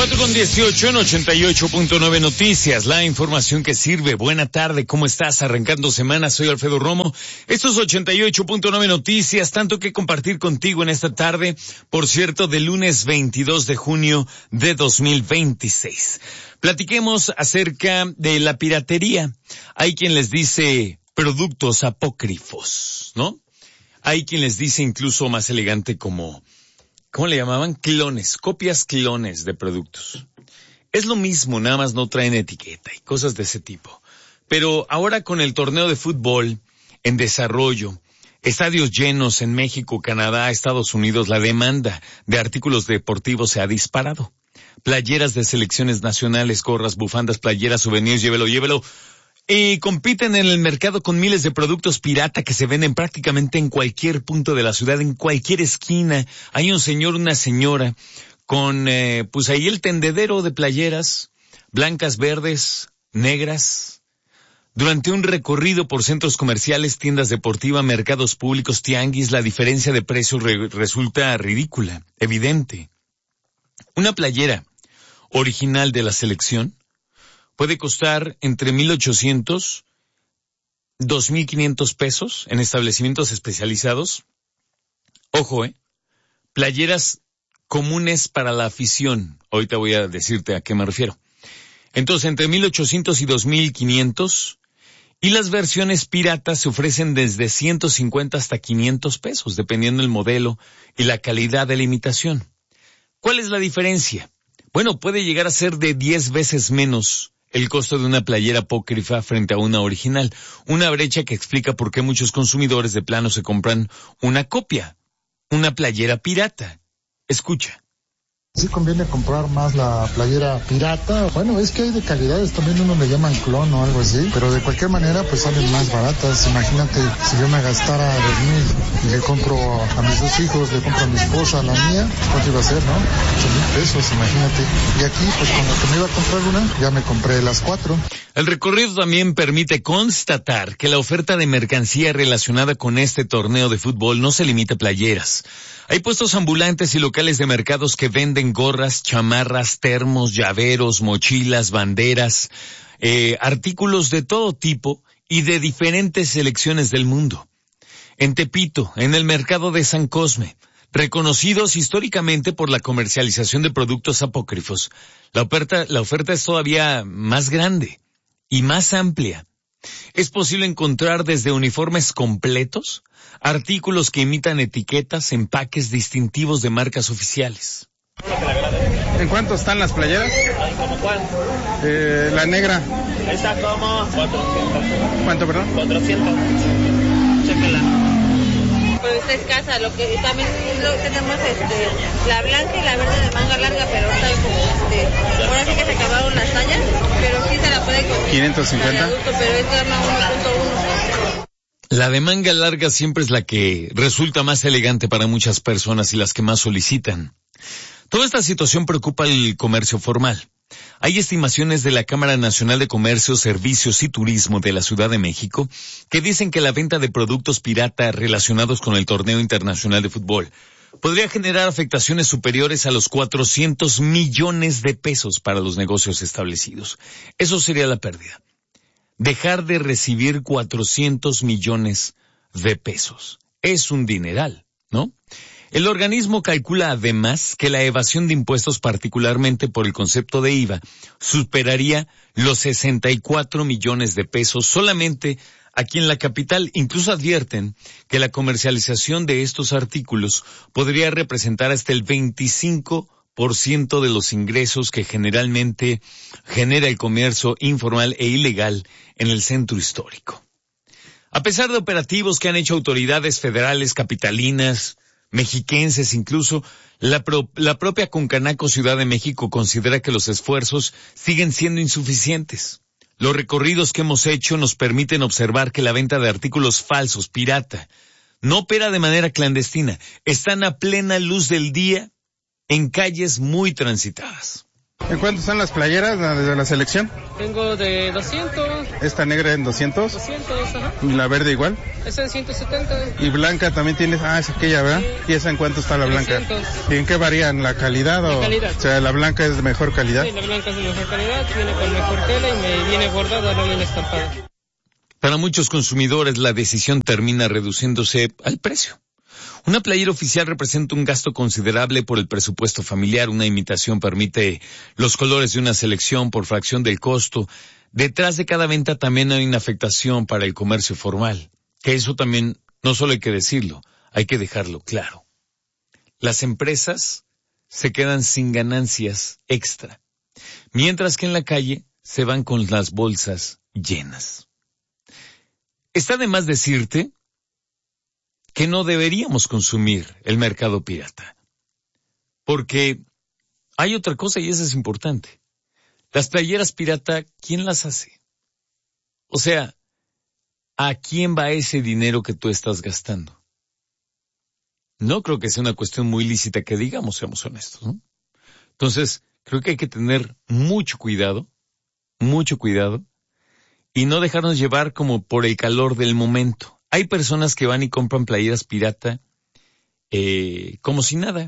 4:18 en 88.9 Noticias, la información que sirve. Buena tarde, ¿cómo estás? Arrancando semana, soy Alfredo Romo. Estos 88.9 Noticias, tanto que compartir contigo en esta tarde, por cierto, de lunes 22 de junio de 2026. Platiquemos acerca de la piratería. Hay quien les dice productos apócrifos, ¿no? Hay quien les dice incluso más elegante como... ¿Cómo le llamaban? Clones, copias clones de productos. Es lo mismo, nada más no traen etiqueta y cosas de ese tipo. Pero ahora con el torneo de fútbol en desarrollo, estadios llenos en México, Canadá, Estados Unidos, la demanda de artículos deportivos se ha disparado. Playeras de selecciones nacionales, gorras, bufandas, playeras, souvenirs, llévelo. Y compiten en el mercado con miles de productos pirata que se venden prácticamente en cualquier punto de la ciudad, en cualquier esquina. Hay un señor, una señora, con pues ahí el tendedero de playeras, blancas, verdes, negras. Durante un recorrido por centros comerciales, tiendas deportivas, mercados públicos, tianguis, la diferencia de precios resulta ridícula, evidente. Una playera original de la selección puede costar entre 1,800, 2,500 pesos en establecimientos especializados. Ojo, playeras comunes para la afición. Ahorita voy a decirte a qué me refiero. Entonces, entre 1,800 y 2,500. Y las versiones piratas se ofrecen desde 150 hasta 500 pesos, dependiendo del modelo y la calidad de la imitación. ¿Cuál es la diferencia? Bueno, puede llegar a ser de 10 veces menos el costo de una playera apócrifa frente a una original. Una brecha que explica por qué muchos consumidores de plano se compran una copia, una playera pirata. Escucha. Sí conviene comprar más la playera pirata. Bueno, es que hay de calidades, también uno le llaman clon o algo así, pero de cualquier manera pues salen más baratas. Imagínate, si yo me gastara 2,000 y le compro a mis 2 hijos, le compro a mi esposa, a la mía, ¿cuánto iba a ser, no? 8,000 pesos, imagínate. Y aquí, pues cuando que me iba a comprar una, ya me compré las 4. El recorrido también permite constatar que la oferta de mercancía relacionada con este torneo de fútbol no se limita a playeras. Hay puestos ambulantes y locales de mercados que venden gorras, chamarras, termos, llaveros, mochilas, banderas, artículos de todo tipo y de diferentes selecciones del mundo. En Tepito, en el mercado de San Cosme, reconocidos históricamente por la comercialización de productos apócrifos, la oferta es todavía más grande y más amplia. Es posible encontrar desde uniformes completos, artículos que imitan etiquetas, empaques distintivos de marcas oficiales. ¿En cuánto están las playeras? ¿Cómo cuál? La negra. Está como 400. ¿Cuánto, perdón? 400. Chéquela. Pero está escasa, lo que también tenemos la blanca y la verde de manga larga, pero está como ahora sí que se acabaron las tallas, pero sí se la puede conseguir. 550. Adulto, pero es gama 1.1. La de manga larga siempre es la que resulta más elegante para muchas personas y las que más solicitan. Toda esta situación preocupa al comercio formal. Hay estimaciones de la Cámara Nacional de Comercio, Servicios y Turismo de la Ciudad de México que dicen que la venta de productos pirata relacionados con el torneo internacional de fútbol podría generar afectaciones superiores a los 400 millones de pesos para los negocios establecidos. Eso sería la pérdida. Dejar de recibir 400 millones de pesos. Es un dineral, ¿no? El organismo calcula además que la evasión de impuestos, particularmente por el concepto de IVA, superaría los 64 millones de pesos solamente aquí en la capital. Incluso advierten que la comercialización de estos artículos podría representar hasta el 25% de los ingresos que generalmente genera el comercio informal e ilegal en el centro histórico. A pesar de operativos que han hecho autoridades federales, capitalinas, mexiquenses incluso, la propia Concanaco Ciudad de México considera que los esfuerzos siguen siendo insuficientes. Los recorridos que hemos hecho nos permiten observar que la venta de artículos falsos, pirata, no opera de manera clandestina, están a plena luz del día en calles muy transitadas. ¿En cuánto están las playeras de la selección? Tengo de 200. ¿Esta negra en 200? 200, ajá. ¿Y la verde igual? Esa en 170. ¿Y blanca también tienes? Ah, es aquella, ¿verdad? Sí. ¿Y esa en cuánto está la blanca? 300. ¿Y en qué varían? ¿La calidad o...? La calidad. O sea, ¿la blanca es de mejor calidad? Sí, la blanca es de mejor calidad, viene con mejor tela y me viene bordada, no viene estampada. Para muchos consumidores, la decisión termina reduciéndose al precio. Una playera oficial representa un gasto considerable por el presupuesto familiar. Una imitación permite los colores de una selección por fracción del costo. Detrás de cada venta también hay una afectación para el comercio formal. Que eso también no solo hay que decirlo, hay que dejarlo claro. Las empresas se quedan sin ganancias extra, mientras que en la calle se van con las bolsas llenas. Está de más decirte que no deberíamos consumir el mercado pirata. Porque hay otra cosa y eso es importante. Las playeras pirata, ¿quién las hace? O sea, ¿a quién va ese dinero que tú estás gastando? No creo que sea una cuestión muy lícita que digamos, seamos honestos, ¿no? Entonces, creo que hay que tener mucho cuidado, y no dejarnos llevar como por el calor del momento. Hay personas que van y compran playeras pirata como si nada.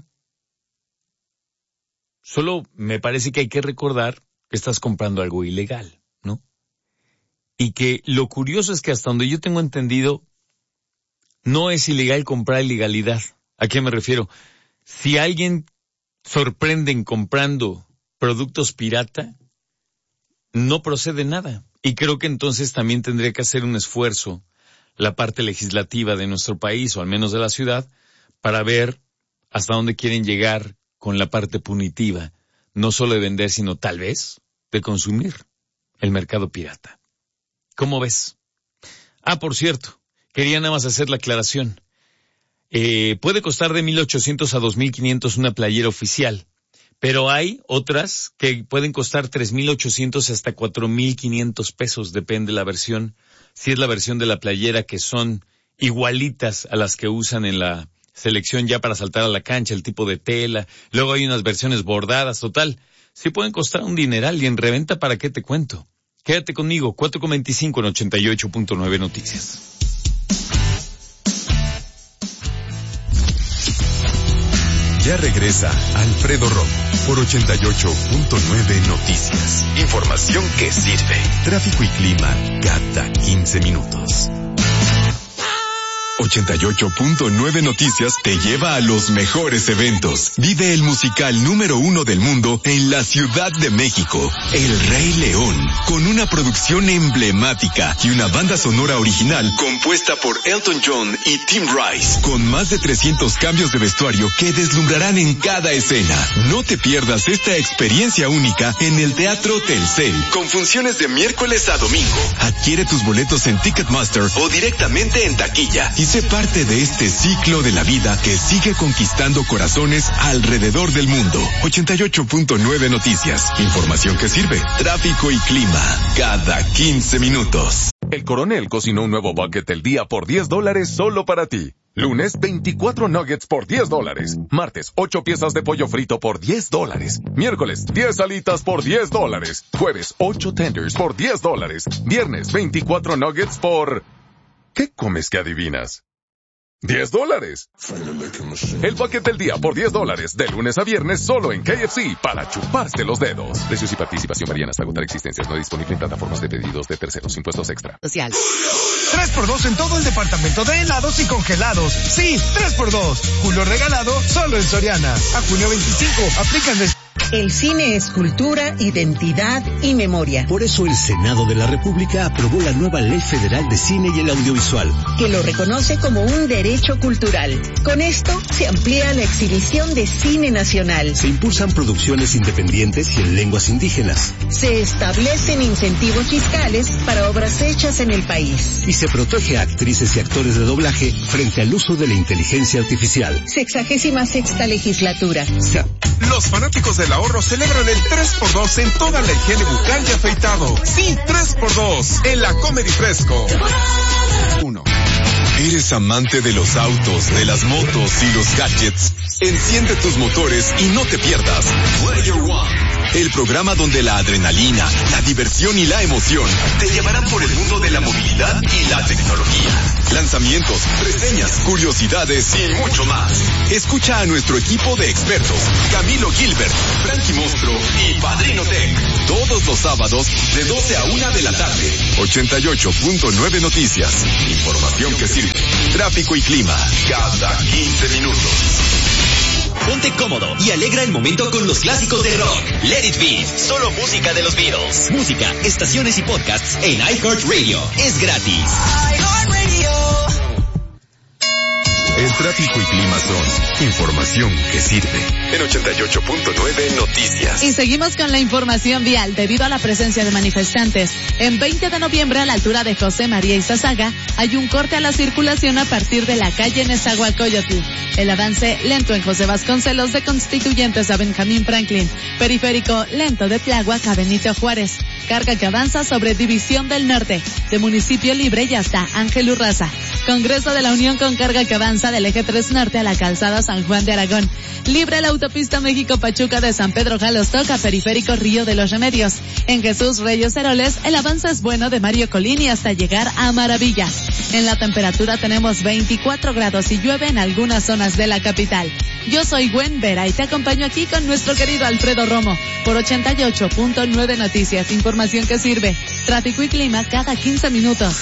Solo me parece que hay que recordar que estás comprando algo ilegal, ¿no? Y que lo curioso es que hasta donde yo tengo entendido, no es ilegal comprar ilegalidad. ¿A qué me refiero? Si alguien sorprenden comprando productos pirata, no procede nada. Y creo que entonces también tendría que hacer un esfuerzo la parte legislativa de nuestro país, o al menos de la ciudad, para ver hasta dónde quieren llegar con la parte punitiva, no solo de vender, sino tal vez de consumir el mercado pirata. ¿Cómo ves? Ah, por cierto, quería nada más hacer la aclaración. Puede costar de 1,800 a 2,500 una playera oficial, pero hay otras que pueden costar 3,800 hasta 4,500 pesos, depende de la versión. Si es la versión de la playera que son igualitas a las que usan en la selección ya para saltar a la cancha, el tipo de tela. Luego hay unas versiones bordadas, total. Sí pueden costar un dineral y en reventa, ¿para qué te cuento? Quédate conmigo, 4:25 en 88.9 Noticias. Ya regresa Alfredo Romo por 88.9 Noticias. Información que sirve. Tráfico y clima cada 15 minutos. 88.9 Noticias te lleva a los mejores eventos. Vive el musical número 1 del mundo en la Ciudad de México, El Rey León, con una producción emblemática y una banda sonora original compuesta por Elton John y Tim Rice, con más de 300 cambios de vestuario que deslumbrarán en cada escena. No te pierdas esta experiencia única en el Teatro Telcel, con funciones de miércoles a domingo. Adquiere tus boletos en Ticketmaster o directamente en taquilla y sé parte de este ciclo de la vida que sigue conquistando corazones alrededor del mundo. 88.9 Noticias. Información que sirve. Tráfico y clima cada 15 minutos. El Coronel cocinó un nuevo bucket del día por $10 solo para ti. Lunes, 24 nuggets por $10. Martes, 8 piezas de pollo frito por $10. Miércoles, 10 alitas por $10. Jueves, 8 tenders por $10. Viernes, 24 nuggets por... ¿Qué comes que adivinas? $10. El bucket del día por $10, de lunes a viernes solo en KFC, para chuparse los dedos. Precios y participación varían hasta agotar existencias. No disponible en plataformas de pedidos de terceros. Impuestos extra. Social. 3x2 en todo el departamento de helados y congelados. Sí, 3x2. Julio regalado solo en Soriana. A junio 25. Aplican de... El cine es cultura, identidad y memoria. Por eso el Senado de la República aprobó la nueva Ley Federal de Cine y el Audiovisual, que lo reconoce como un derecho cultural. Con esto se amplía la exhibición de cine nacional. Se impulsan producciones independientes y en lenguas indígenas. Se establecen incentivos fiscales para obras hechas en el país. Y se protege a actrices y actores de doblaje frente al uso de la inteligencia artificial. 66ª legislatura. Los fanáticos del ahorro celebran el 3x2 en toda la higiene bucal y afeitado. Sí, 3x2 en la Comedy Fresco. 1. ¿Eres amante de los autos, de las motos y los gadgets? Enciende tus motores y no te pierdas Player One, el programa donde la adrenalina, la diversión y la emoción te llevarán por el mundo de la movilidad y la tecnología. Lanzamientos, reseñas, curiosidades y mucho más. Escucha a nuestro equipo de expertos, Camilo Gilbert, Frankie Monstruo y Padrino Tech, todos los sábados de 12 a 1 de la tarde. 88.9 Noticias. Información que sirve. Tráfico y clima cada 15 minutos. Ponte cómodo y alegra el momento con los clásicos de rock. Let It Be, solo música de los Beatles. Música, estaciones y podcasts en iHeartRadio. Es gratis. El tráfico y clima son información que sirve. En 88.9 Noticias. Y seguimos con la información vial. Debido a la presencia de manifestantes, en 20 de noviembre a la altura de José María Izazaga hay un corte a la circulación a partir de la calle Nezahualcóyotl. El avance lento en José Vasconcelos de Constituyentes a Benjamín Franklin. Periférico lento de Tláhuac a Benito Juárez. Carga que avanza sobre División del Norte, de Municipio Libre y hasta Ángel Urraza. Congreso de la Unión con carga que avanza del eje 3 Norte a la calzada San Juan de Aragón. Libre la autopista México-Pachuca de San Pedro Jalostoc a Periférico Río de los Remedios. En Jesús Reyes Heroles, el avance es bueno de Mario Colini hasta llegar a Maravillas. En la temperatura tenemos 24 grados y llueve en algunas zonas de la capital. Yo soy Gwen Vera y te acompaño aquí con nuestro querido Alfredo Romo por 88.9 Noticias. Información que sirve. Tráfico y clima cada 15 minutos.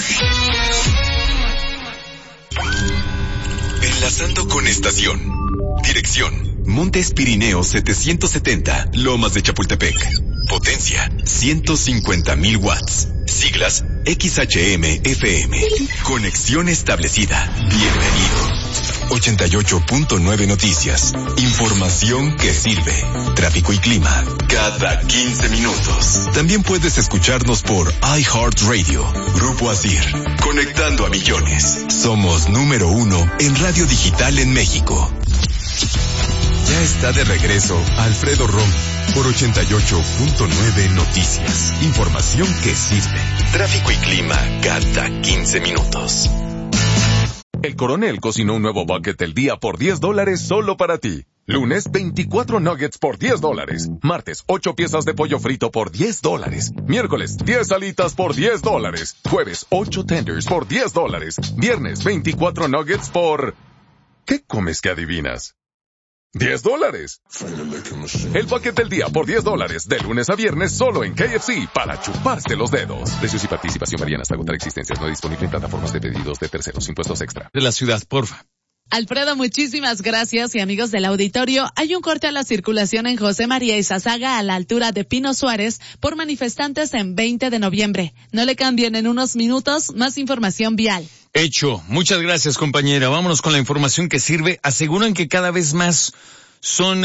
Enlazando con estación. Dirección: Montes Pirineos 770, Lomas de Chapultepec. Potencia: 150,000 watts. Siglas: XHM-FM. Conexión establecida. Bienvenido. 88.9 Noticias. Información que sirve. Tráfico y clima cada 15 minutos. También puedes escucharnos por iHeartRadio. Grupo Asir. Conectando a millones. Somos número 1 en radio digital en México. Ya está de regreso Alfredo Romo por 88.9 Noticias. Información que sirve. Tráfico y clima cada 15 minutos. El Coronel cocinó un nuevo bucket del día por $10 solo para ti. Lunes, 24 nuggets por $10. Martes, 8 piezas de pollo frito por $10. Miércoles, 10 alitas por $10. Jueves, 8 tenders por $10. Viernes, 24 nuggets por... ¿Qué comes que adivinas? $10. El bucket del día por $10, de lunes a viernes solo en KFC, para chuparse los dedos. Precios y participación varían hasta agotar existencias. No disponible en plataformas de pedidos de terceros. Impuestos extra. De la ciudad, porfa. Alfredo, muchísimas gracias. Y amigos del auditorio, hay un corte a la circulación en José María Izazaga a la altura de Pino Suárez por manifestantes en 20 de noviembre. No le cambien, en unos minutos más información vial. Hecho. Muchas gracias, compañera. Vámonos con la información que sirve. Aseguran que cada vez más son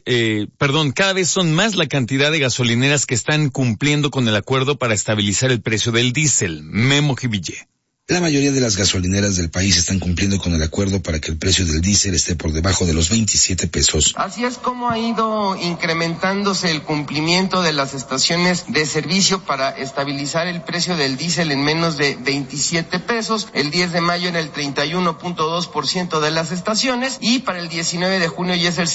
más la cantidad de gasolineras que están cumpliendo con el acuerdo para estabilizar el precio del diésel. Memo Jiville. La mayoría de las gasolineras del país están cumpliendo con el acuerdo para que el precio del diésel esté por debajo de los 27 pesos. Así es como ha ido incrementándose el cumplimiento de las estaciones de servicio para estabilizar el precio del diésel en menos de 27 pesos. El 10 de mayo en el 31.2% de las estaciones y para el 19 de junio ya es el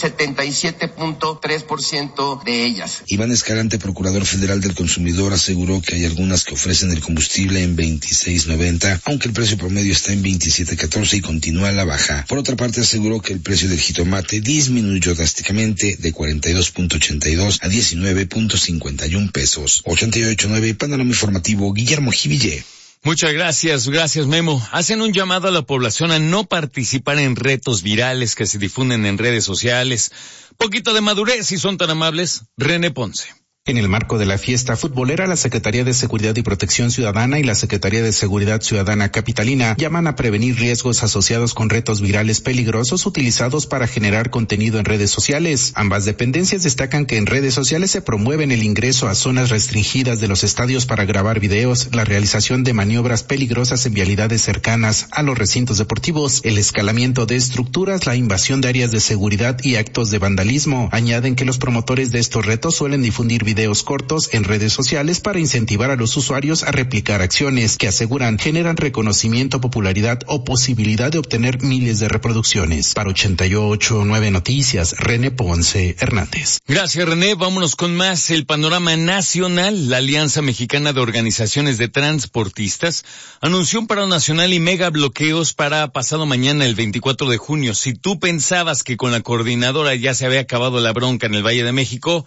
77.3% de ellas. Iván Escalante, procurador federal del consumidor, aseguró que hay algunas que ofrecen el combustible en 26.90, aunque el precio promedio está en 27.14 y continúa a la baja. Por otra parte, aseguró que el precio del jitomate disminuyó drásticamente de 42.82 a 19.51 pesos. 88.9, Panorama Informativo, Guillermo Jiville. Muchas gracias, Memo. Hacen un llamado a la población a no participar en retos virales que se difunden en redes sociales. Poquito de madurez, si son tan amables. René Ponce. En el marco de la fiesta futbolera, la Secretaría de Seguridad y Protección Ciudadana y la Secretaría de Seguridad Ciudadana Capitalina llaman a prevenir riesgos asociados con retos virales peligrosos utilizados para generar contenido en redes sociales. Ambas dependencias destacan que en redes sociales se promueven el ingreso a zonas restringidas de los estadios para grabar videos, la realización de maniobras peligrosas en vialidades cercanas a los recintos deportivos, el escalamiento de estructuras, la invasión de áreas de seguridad y actos de vandalismo. Añaden que los promotores de estos retos suelen difundir videos videos cortos en redes sociales para incentivar a los usuarios a replicar acciones que aseguran generan reconocimiento, popularidad o posibilidad de obtener miles de reproducciones. Para 88.9 Noticias, René Ponce Hernández. Gracias, René. Vámonos con más. El panorama nacional. La Alianza Mexicana de Organizaciones de Transportistas anunció un paro nacional y mega bloqueos para pasado mañana, el 24 de junio. Si tú pensabas que con la coordinadora ya se había acabado la bronca en el Valle de México,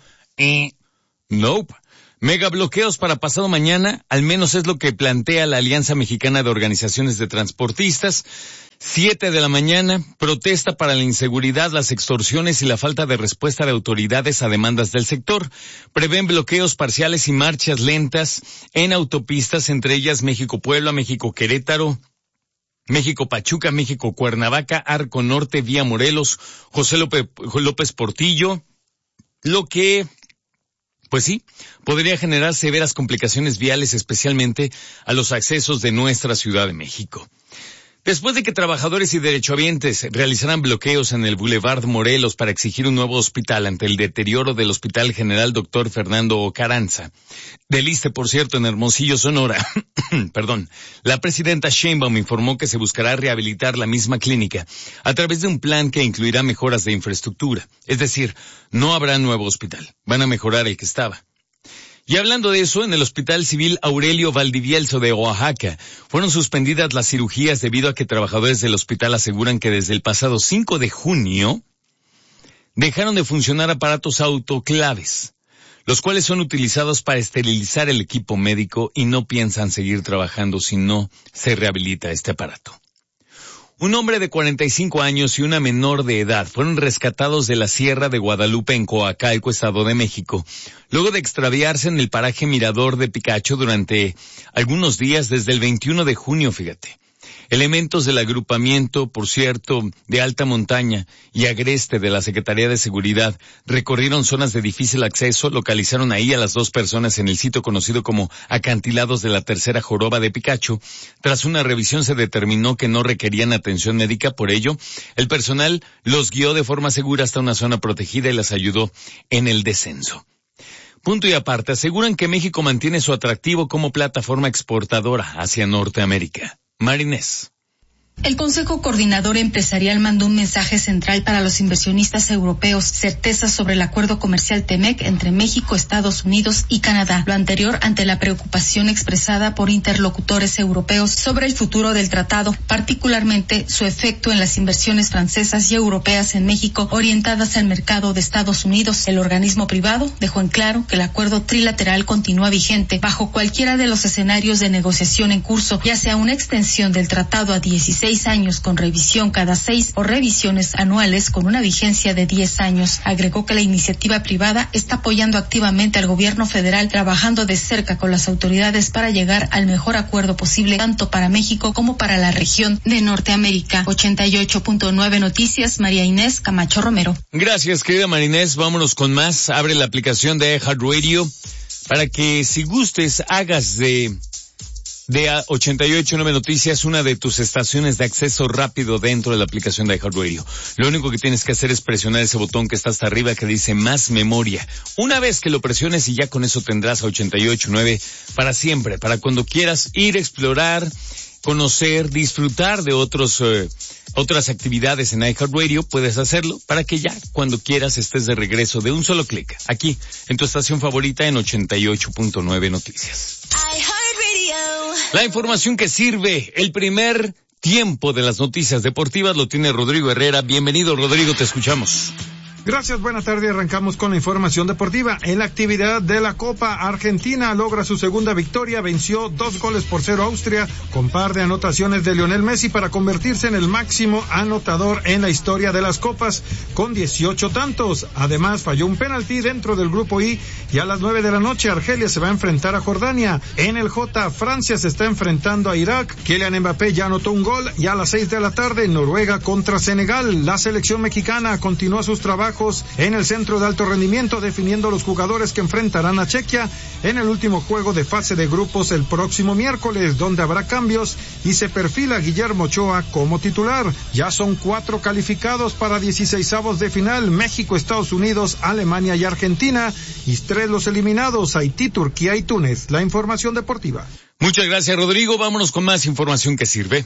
nope. Mega bloqueos para pasado mañana, al menos es lo que plantea la Alianza Mexicana de Organizaciones de Transportistas. 7 de la mañana, protesta para la inseguridad, las extorsiones y la falta de respuesta de autoridades a demandas del sector. Prevén bloqueos parciales y marchas lentas en autopistas, entre ellas México-Puebla, México-Querétaro, México-Pachuca, México-Cuernavaca, Arco Norte, Vía Morelos, José López Portillo, lo que, pues sí, podría generar severas complicaciones viales, especialmente a los accesos de nuestra Ciudad de México. Después de que trabajadores y derechohabientes realizaran bloqueos en el Boulevard Morelos para exigir un nuevo hospital ante el deterioro del Hospital General Dr. Fernando Carranza, del ISSSTE, por cierto, en Hermosillo, Sonora, la presidenta Sheinbaum informó que se buscará rehabilitar la misma clínica a través de un plan que incluirá mejoras de infraestructura. Es decir, no habrá nuevo hospital, van a mejorar el que estaba. Y hablando de eso, en el Hospital Civil Aurelio Valdivielso de Oaxaca fueron suspendidas las cirugías debido a que trabajadores del hospital aseguran que desde el pasado 5 de junio dejaron de funcionar aparatos autoclaves, los cuales son utilizados para esterilizar el equipo médico y no piensan seguir trabajando si no se rehabilita este aparato. Un hombre de 45 años y una menor de edad fueron rescatados de la Sierra de Guadalupe en Coacalco, Estado de México, luego de extraviarse en el paraje Mirador de Picacho durante algunos días desde el 21 de junio, fíjate. Elementos del agrupamiento, por cierto, de alta montaña y agreste de la Secretaría de Seguridad recorrieron zonas de difícil acceso, localizaron ahí a las dos personas en el sitio conocido como Acantilados de la Tercera Joroba de Picacho. Tras una revisión se determinó que no requerían atención médica, por ello, el personal los guió de forma segura hasta una zona protegida y las ayudó en el descenso. Punto y aparte, aseguran que México mantiene su atractivo como plataforma exportadora hacia Norteamérica. Marinés. El Consejo Coordinador Empresarial mandó un mensaje central para los inversionistas europeos, certeza sobre el acuerdo comercial TEMEC entre México, Estados Unidos y Canadá. Lo anterior ante la preocupación expresada por interlocutores europeos sobre el futuro del tratado, particularmente su efecto en las inversiones francesas y europeas en México orientadas al mercado de Estados Unidos. El organismo privado dejó en claro que el acuerdo trilateral continúa vigente bajo cualquiera de los escenarios de negociación en curso, ya sea una extensión del tratado a 16 años con revisión cada 6 o revisiones anuales con una vigencia de 10 años. Agregó que la iniciativa privada está apoyando activamente al gobierno federal, trabajando de cerca con las autoridades para llegar al mejor acuerdo posible, tanto para México como para la región de Norteamérica. 88.9 Noticias, María Inés Camacho Romero. Gracias, querida María Inés. Vámonos con más. Abre la aplicación de iHeartRadio para que, si gustes, hagas de 88.9 Noticias una de tus estaciones de acceso rápido dentro de la aplicación de iHeartRadio. Lo único que tienes que hacer es presionar ese botón que está hasta arriba que dice más memoria. Una vez que lo presiones y ya con eso tendrás a 88.9 para siempre, para cuando quieras ir a explorar, conocer, disfrutar de otras actividades en iHeartRadio, puedes hacerlo para que ya cuando quieras estés de regreso de un solo clic, aquí en tu estación favorita en 88.9 Noticias. La información que sirve, el primer tiempo de las noticias deportivas lo tiene Rodrigo Herrera. Bienvenido, Rodrigo, te escuchamos. Gracias, buena tarde. Arrancamos con la información deportiva. En la actividad de la Copa, Argentina logra su segunda victoria, venció 2-0 a Austria, con par de anotaciones de Lionel Messi para convertirse en el máximo anotador en la historia de las Copas, con 18 tantos. Además, falló un penalti dentro del grupo I, y a las 9 de la noche Argelia se va a enfrentar a Jordania. En el J, Francia se está enfrentando a Irak, Kylian Mbappé ya anotó un gol, y a las 6 de la tarde Noruega contra Senegal. La selección mexicana continúa sus trabajos Bajos en el centro de alto rendimiento, definiendo los jugadores que enfrentarán a Chequia en el último juego de fase de grupos el próximo miércoles, donde habrá cambios y se perfila Guillermo Ochoa como titular. Ya son 4 calificados para 16avos de final: México, Estados Unidos, Alemania y Argentina, y 3 los eliminados: Haití, Turquía y Túnez. La información deportiva. Muchas gracias, Rodrigo. Vámonos con más información que sirve.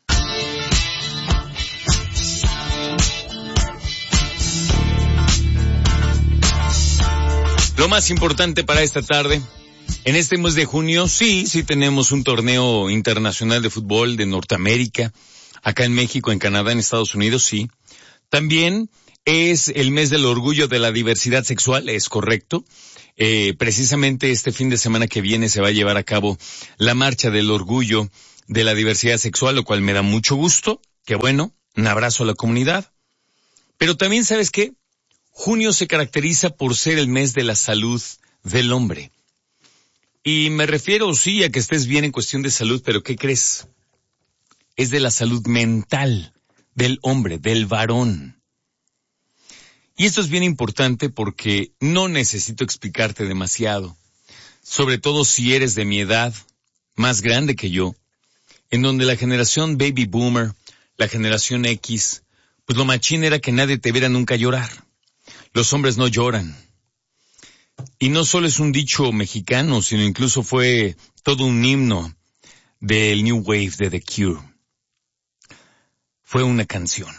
Lo más importante para esta tarde, en este mes de junio, sí tenemos un torneo internacional de fútbol de Norteamérica, acá en México, en Canadá, en Estados Unidos, sí. También es el mes del orgullo de la diversidad sexual, es correcto. Precisamente este fin de semana que viene se va a llevar a cabo la marcha del orgullo de la diversidad sexual, lo cual me da mucho gusto. Qué bueno, un abrazo a la comunidad. Pero también, ¿sabes qué? Junio se caracteriza por ser el mes de la salud del hombre. Y me refiero, sí, a que estés bien en cuestión de salud, pero ¿qué crees? Es de la salud mental del hombre, del varón. Y esto es bien importante porque no necesito explicarte demasiado, sobre todo si eres de mi edad, más grande que yo, en donde la generación Baby Boomer, la generación X, pues lo machín era que nadie te viera nunca llorar. Los hombres no lloran. Y no solo es un dicho mexicano, sino incluso fue todo un himno del New Wave de The Cure. Fue una canción.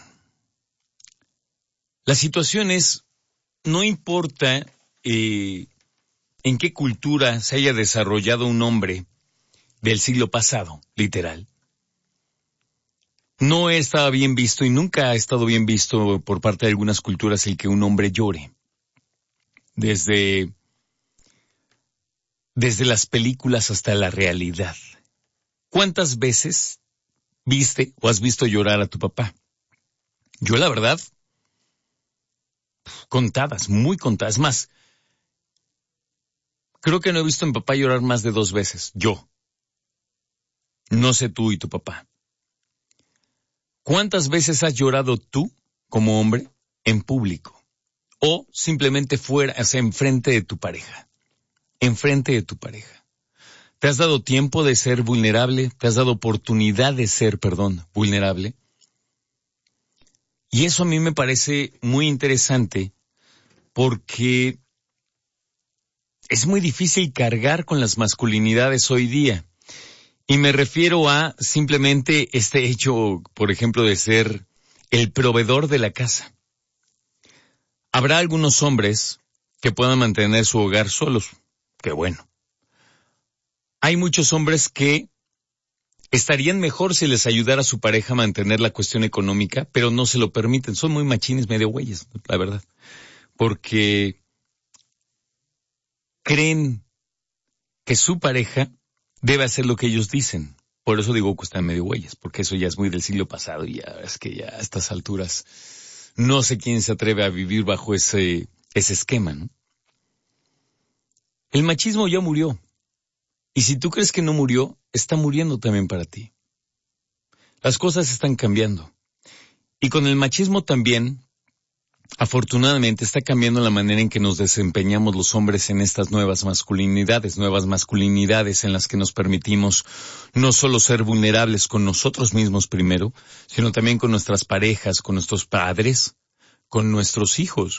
La situación es, no importa en qué cultura se haya desarrollado un hombre del siglo pasado, literal. No estaba bien visto y nunca ha estado bien visto por parte de algunas culturas el que un hombre llore. Desde las películas hasta la realidad. ¿Cuántas veces viste o has visto llorar a tu papá? Yo, la verdad, contadas, muy contadas. Más, creo que no he visto a mi papá llorar más de 2 veces. Yo. No sé tú y tu papá. ¿Cuántas veces has llorado tú, como hombre, en público? O simplemente fuera, o sea, enfrente de tu pareja. Enfrente de tu pareja. ¿Te has dado tiempo de ser vulnerable? ¿Te has dado oportunidad de ser, vulnerable? Y eso a mí me parece muy interesante porque es muy difícil cargar con las masculinidades hoy día. Y me refiero a simplemente este hecho, por ejemplo, de ser el proveedor de la casa. Habrá algunos hombres que puedan mantener su hogar solos. Qué bueno. Hay muchos hombres que estarían mejor si les ayudara a su pareja a mantener la cuestión económica, pero no se lo permiten. Son muy machines, medio güeyes, la verdad. Porque creen que su pareja debe hacer lo que ellos dicen. Por eso digo que están medio güeyes, porque eso ya es muy del siglo pasado y ya es que ya a estas alturas no sé quién se atreve a vivir bajo ese esquema, ¿no? El machismo ya murió. Y si tú crees que no murió, está muriendo también para ti. Las cosas están cambiando. Y con el machismo también, afortunadamente, está cambiando la manera en que nos desempeñamos los hombres en estas nuevas masculinidades en las que nos permitimos no solo ser vulnerables con nosotros mismos primero, sino también con nuestras parejas, con nuestros padres, con nuestros hijos.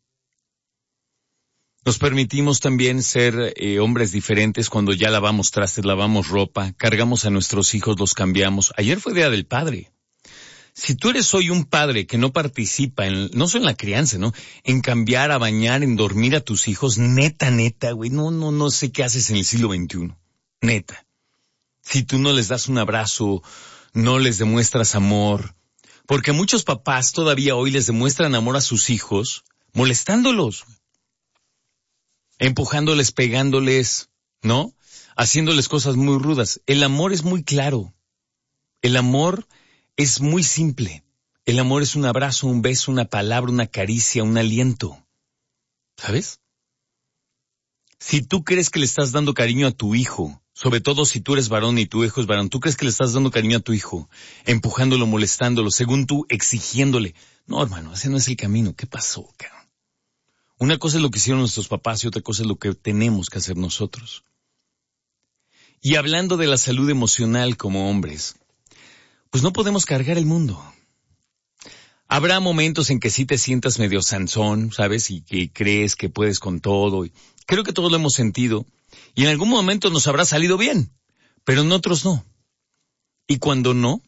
Nos permitimos también ser hombres diferentes cuando ya lavamos trastes, lavamos ropa, cargamos a nuestros hijos, los cambiamos. Ayer fue Día del Padre. Si tú eres hoy un padre que no participa no solo en la crianza, ¿no? En cambiar, a bañar, en dormir a tus hijos, neta, güey, no sé qué haces en el siglo XXI. Neta. Si tú no les das un abrazo, no les demuestras amor. Porque muchos papás todavía hoy les demuestran amor a sus hijos molestándolos. Empujándoles, pegándoles, ¿no? Haciéndoles cosas muy rudas. El amor es muy claro. El amor es muy simple. El amor es un abrazo, un beso, una palabra, una caricia, un aliento. ¿Sabes? Si tú crees que le estás dando cariño a tu hijo Sobre todo si tú eres varón y tu hijo es varón. ¿Tú crees que le estás dando cariño a tu hijo? Empujándolo, molestándolo, según tú, exigiéndole. No, hermano, ese no es el camino. ¿Qué pasó, cabrón? Una cosa es lo que hicieron nuestros papás y otra cosa es lo que tenemos que hacer nosotros. Y hablando de la salud emocional como hombres, pues no podemos cargar el mundo. Habrá momentos en que sí te sientas medio Sansón, ¿sabes? Y que crees que puedes con todo. Creo que todos lo hemos sentido. Y en algún momento nos habrá salido bien, pero en otros no. Y cuando no,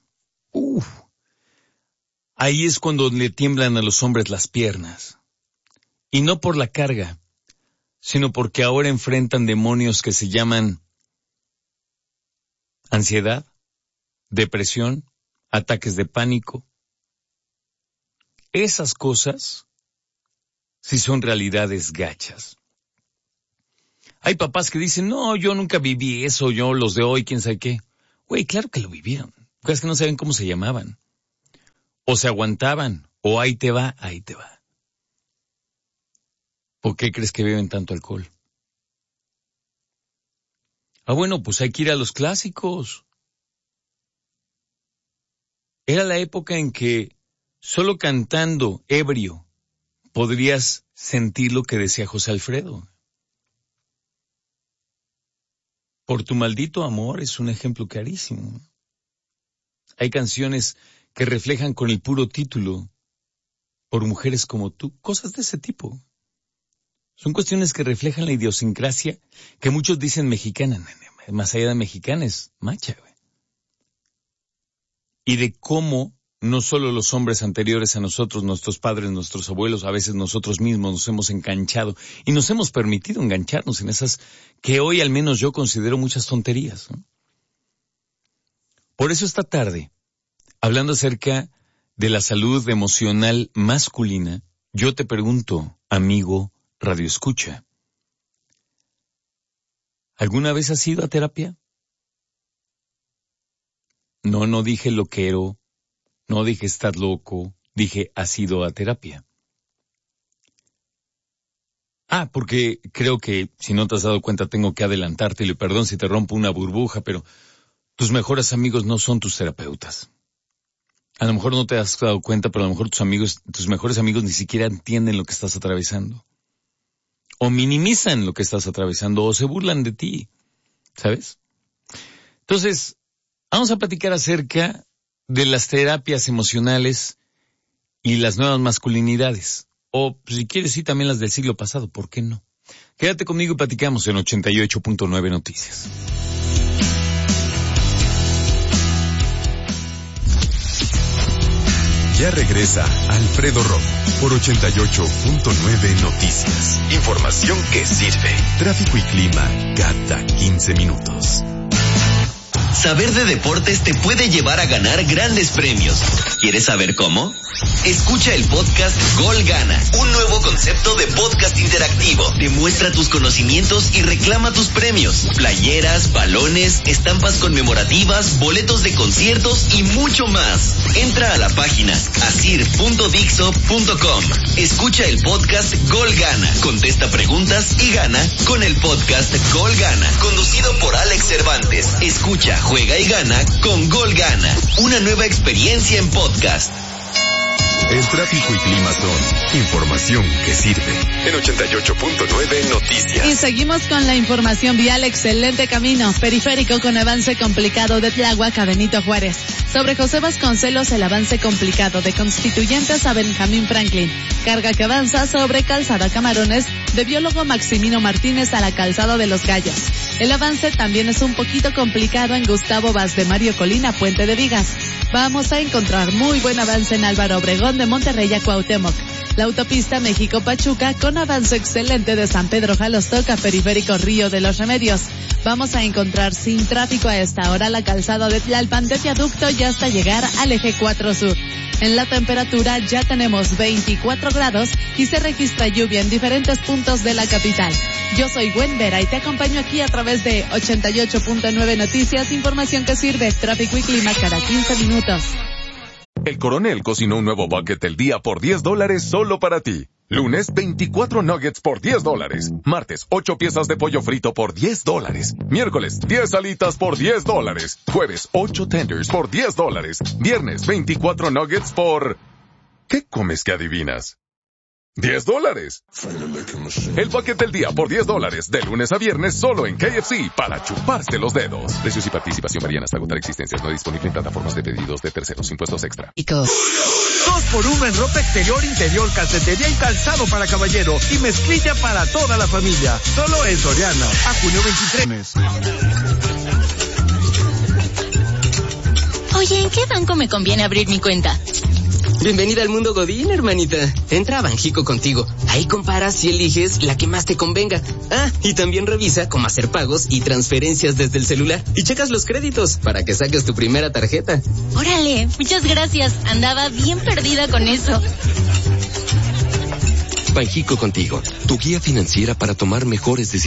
ahí es cuando le tiemblan a los hombres las piernas. Y no por la carga, sino porque ahora enfrentan demonios que se llaman ansiedad, depresión, ataques de pánico. Esas cosas sí son realidades gachas. Hay papás que dicen, no, yo nunca viví eso, yo los de hoy, quién sabe qué. Güey, claro que lo vivieron. Es que no saben cómo se llamaban. O se aguantaban, o ahí te va, ahí te va. ¿Por qué crees que beben tanto alcohol? Bueno, pues hay que ir a los clásicos. Era la época en que solo cantando ebrio podrías sentir lo que decía José Alfredo. Por tu maldito amor es un ejemplo clarísimo. Hay canciones que reflejan con el puro título, por mujeres como tú, cosas de ese tipo. Son cuestiones que reflejan la idiosincrasia que muchos dicen mexicana, más allá de mexicana es macha, güey. Y de cómo no solo los hombres anteriores a nosotros, nuestros padres, nuestros abuelos, a veces nosotros mismos nos hemos enganchado y nos hemos permitido engancharnos en esas que hoy al menos yo considero muchas tonterías, ¿no? Por eso esta tarde, hablando acerca de la salud emocional masculina, yo te pregunto, amigo Radio Escucha, ¿alguna vez has ido a terapia? No dije loquero, no dije estás loco, dije has ido a terapia. Porque creo que si no te has dado cuenta tengo que adelantártelo y perdón si te rompo una burbuja, pero tus mejores amigos no son tus terapeutas. A lo mejor no te has dado cuenta, pero a lo mejor tus mejores amigos ni siquiera entienden lo que estás atravesando. O minimizan lo que estás atravesando, o se burlan de ti, ¿sabes? Entonces, vamos a platicar acerca de las terapias emocionales y las nuevas masculinidades. O, si quieres, sí, también las del siglo pasado, ¿por qué no? Quédate conmigo y platicamos en 88.9 Noticias. Ya regresa Alfredo Romo por 88.9 Noticias. Información que sirve. Tráfico y clima cada 15 minutos. Saber de deportes te puede llevar a ganar grandes premios. ¿Quieres saber cómo? Escucha el podcast Gol Gana, un nuevo concepto de podcast interactivo. Demuestra tus conocimientos y reclama tus premios. Playeras, balones, estampas conmemorativas, boletos de conciertos y mucho más. Entra a la página asir.dixo.com. Escucha el podcast Gol Gana. Contesta preguntas y gana con el podcast Gol Gana, conducido por Alex Cervantes. Escucha, juega y gana con Gol Gana. Una nueva experiencia en podcast. El tráfico y clima son información que sirve. En 88.9 Noticias. Y seguimos con la información vial. Excelente camino. Periférico con avance complicado de Tláhuac a Benito Juárez. Sobre José Vasconcelos, el avance complicado de Constituyentes a Benjamín Franklin. Carga que avanza sobre Calzada Camarones de Biólogo Maximino Martínez a la Calzada de los Gallos. El avance también es un poquito complicado en Gustavo Vaz de Mario Colina, Puente de Vigas. Vamos a encontrar muy buen avance en Álvaro Obregón de Monterrey a Cuauhtémoc. La autopista México-Pachuca con avance excelente de San Pedro Jalostoc a Periférico Río de los Remedios. Vamos a encontrar sin tráfico a esta hora la calzada de Tlalpan de Viaducto y hasta llegar al eje 4 Sur. En la temperatura ya tenemos 24 grados y se registra lluvia en diferentes puntos de la capital. Yo soy Gwen Vera y te acompaño aquí a través de 88.9 Noticias, información que sirve, tráfico y clima cada 15 minutos. El Coronel cocinó un nuevo bucket del día por $10 solo para ti. Lunes, 24 nuggets por $10. Martes, 8 piezas de pollo frito por $10. Miércoles, 10 alitas por $10. Jueves, 8 tenders por $10. Viernes, 24 nuggets por... ¿Qué comes que adivinas? $10. El paquete del día por $10, de lunes a viernes solo en KFC, para chuparse los dedos. Precios y participación varían hasta agotar existencias. No disponible en plataformas de pedidos de terceros, impuestos extra. 2x1 en ropa exterior, interior, calcetería y calzado para caballero y mezclilla para toda la familia. Solo en Soriana, a junio 23. Oye, ¿en qué banco me conviene abrir mi cuenta? Bienvenida al mundo Godín, hermanita. Entra a Banjico Contigo. Ahí comparas y eliges la que más te convenga. Ah, y también revisa cómo hacer pagos y transferencias desde el celular. Y checas los créditos para que saques tu primera tarjeta. Órale, muchas gracias. Andaba bien perdida con eso. Banjico Contigo, tu guía financiera para tomar mejores decisiones.